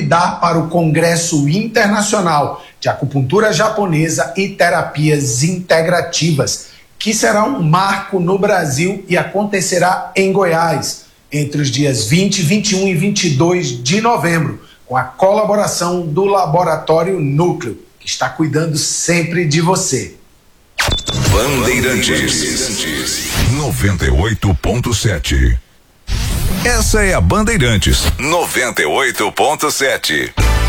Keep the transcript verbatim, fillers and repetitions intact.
convidar para o Congresso Internacional de Acupuntura Japonesa e Terapias Integrativas, que será um marco no Brasil e acontecerá em Goiás, entre os dias vinte, vinte e um e vinte e dois de novembro, com a colaboração do Laboratório Núcleo, que está cuidando sempre de você. Bandeirantes noventa e oito ponto sete. Essa é a Bandeirantes noventa e oito ponto sete.